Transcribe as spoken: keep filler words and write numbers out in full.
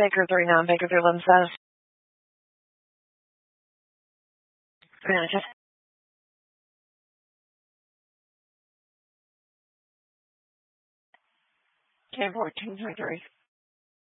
Baker three nine, Baker three eleven status. three nine, check. K fourteen twenty-three.